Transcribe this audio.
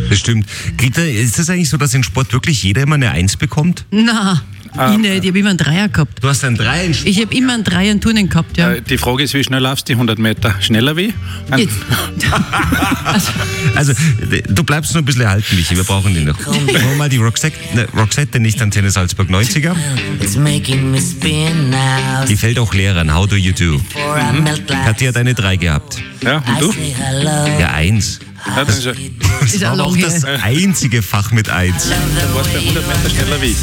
Das stimmt. Greta, ist das eigentlich so, dass in Sport wirklich jeder immer eine 1 bekommt? Na, ich nicht. Ich habe immer einen Dreier gehabt. Du hast einen 3 in Sport? Ich habe immer einen Dreier in Turnen gehabt, ja. Die Frage ist, wie schnell laufst du die 100 Meter? Schneller wie? Jetzt. Also, du bleibst nur ein bisschen erhalten, Michi. Wir brauchen die noch. Wollen wir mal die Roxette, nicht Antenne Salzburg 90er. Die fällt auch Lehrern. How do you do? Kathi hat eine 3 gehabt. Ja, und du? Ja, 1. Ja, das ist Ist auch war aber lang auch her. das einzige Fach mit 1. dann warst du bei 100 Meter schneller wie ich.